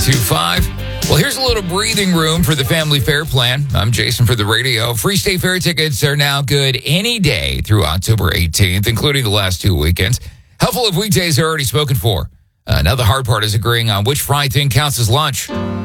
925. Well, here's a little breathing room for the family fair plan. I'm Jason for the radio. Free State Fair tickets are now good any day through October 18th, including the last 2 weekends. Helpful if weekdays are already spoken for. Now the hard part is agreeing on which fry thing counts as lunch.